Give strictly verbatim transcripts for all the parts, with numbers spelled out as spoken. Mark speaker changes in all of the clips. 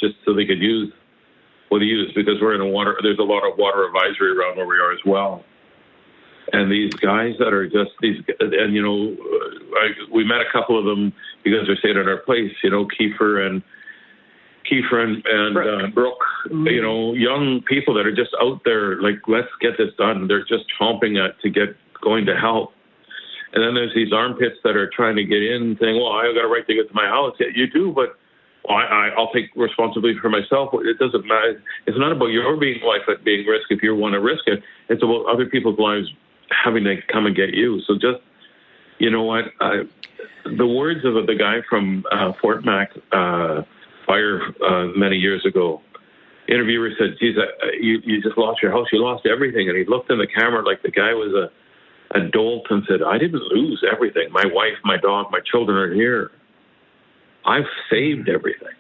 Speaker 1: just so they could use what they use, because we're in a water, there's a lot of water advisory around where we are as well. And these guys that are just these, and you know, I, we met a couple of them because they're staying at our place, you know, Kiefer and Kiefer and, and Brooke. Uh, Brooke, mm-hmm. you know, young people that are just out there, like, let's get this done. They're just chomping at to get going to help. And then there's these armpits that are trying to get in, saying, well, I've got a right to get to my house. Yeah, you do, but well, I, I, I'll take responsibility for myself. It doesn't matter. It's not about your being life at being risk if you want to risk it. It's about other people's lives having to come and get you. So just, you know what, I, the words of the guy from uh, Fort Mac uh, fire uh, many years ago, interviewer said, geez, uh, you, you just lost your house. You lost everything. And he looked in the camera like the guy was a a dolt and said, I didn't lose everything. My wife, my dog, my children are here. I've saved everything.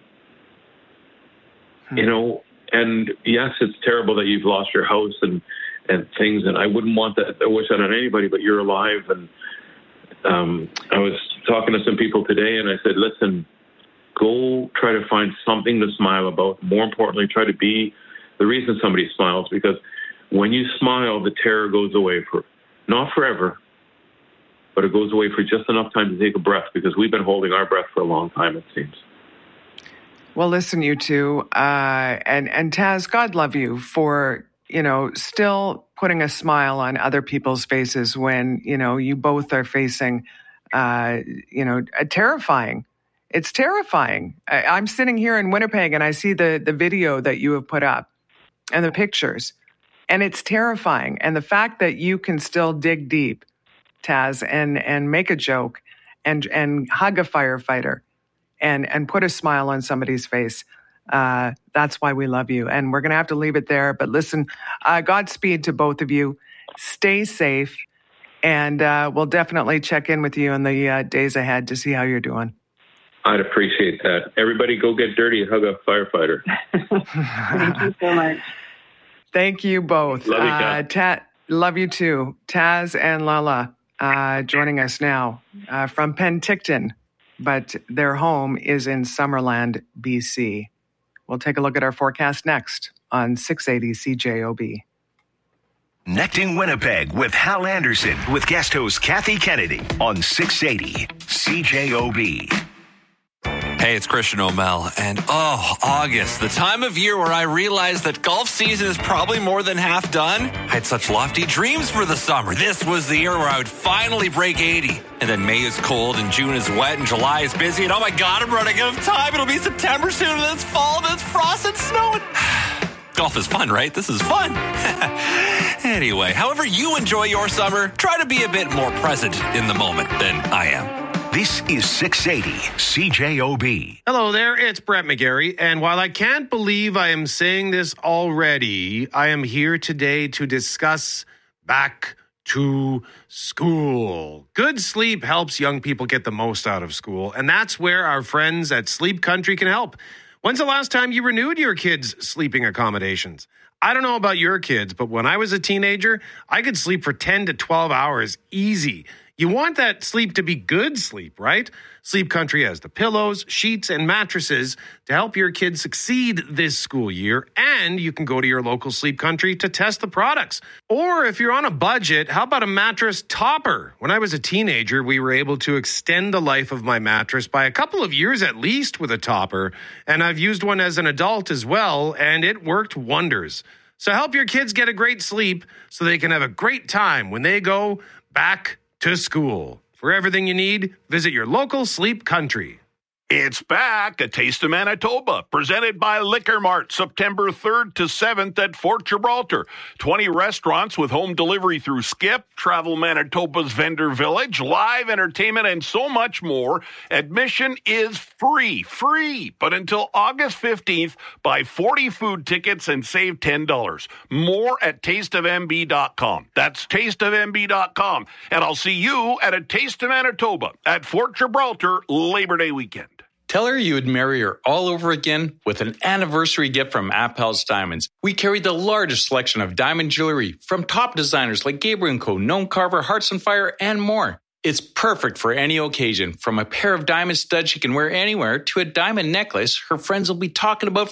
Speaker 1: Hmm. You know, and yes, it's terrible that you've lost your house and, and things, and I wouldn't want that. I wish that on anybody, but you're alive. And um, I was talking to some people today, and I said, listen, go try to find something to smile about. More importantly, try to be the reason somebody smiles, because when you smile, the terror goes away for not forever, but it goes away for just enough time to take a breath, because we've been holding our breath for a long time, it seems.
Speaker 2: Well, listen, you two, uh, and, and Taz, God love you for, you know, still putting a smile on other people's faces when, you know, you both are facing, uh, you know, a terrifying, it's terrifying. I, I'm sitting here in Winnipeg and I see the, the video that you have put up and the pictures. And it's terrifying. And the fact that you can still dig deep, Taz, and, and make a joke and and hug a firefighter and, and put a smile on somebody's face, uh, that's why we love you. And we're going to have to leave it there. But listen, uh, Godspeed to both of you. Stay safe. And uh, we'll definitely check in with you in the uh, days ahead to see how you're doing.
Speaker 1: I'd appreciate that. Everybody go get dirty and hug a firefighter.
Speaker 3: Thank you so much.
Speaker 2: Thany you both.
Speaker 1: Love you,
Speaker 2: uh, Ta- love you too. Taz and Lala uh, joining us now uh, from Penticton, but their home is in Summerland, B C. We'll take a look at our forecast next on six eighty C J O B.
Speaker 4: Connecting Winnipeg with Hal Anderson with guest host Kathy Kennedy on six eighty C J O B.
Speaker 5: Hey, it's Christian O'Mell, and oh, August, the time of year where I realized that golf season is probably more than half done. I had such lofty dreams for the summer. This was the year where I would finally break eighty. And then May is cold, and June is wet, and July is busy, and oh my God, I'm running out of time. It'll be September soon, and then it's fall, and then it's frost and snow. And golf is fun, right? This is fun. Anyway, however you enjoy your summer, try to be a bit more present in the moment than I am.
Speaker 4: This is six eighty C J O B.
Speaker 6: Hello there, it's Brett McGarry, and while I can't believe I am saying this already, I am here today to discuss back to school. Good sleep helps young people get the most out of school, and that's where our friends at Sleep Country can help. When's the last time you renewed your kids' sleeping accommodations? I don't know about your kids, but when I was a teenager, I could sleep for ten to twelve hours easy. You want that sleep to be good sleep, right? Sleep Country has the pillows, sheets, and mattresses to help your kids succeed this school year, and you can go to your local Sleep Country to test the products. Or if you're on a budget, how about a mattress topper? When I was a teenager, we were able to extend the life of my mattress by a couple of years at least with a topper, and I've used one as an adult as well, and it worked wonders. So help your kids get a great sleep so they can have a great time when they go back to school. For everything you need, visit your local Sleep Country.
Speaker 7: It's back, A Taste of Manitoba, presented by Liquor Mart, September third to seventh at Fort Gibraltar. twenty restaurants with home delivery through Skip, Travel Manitoba's Vendor Village, live entertainment, and so much more. Admission is free, free. But until August fifteenth, buy forty food tickets and save ten dollars. More at taste of m b dot com. That's taste of m b dot com. And I'll see you at A Taste of Manitoba at Fort Gibraltar Labor Day weekend.
Speaker 8: Tell her you would marry her all over again with an anniversary gift from Appel's Diamonds. We carry the largest selection of diamond jewelry from top designers like Gabriel and Co., Gnome Carver, Hearts on Fire, and more. It's perfect for any occasion, from a pair of diamond studs she can wear anywhere to a diamond necklace her friends will be talking about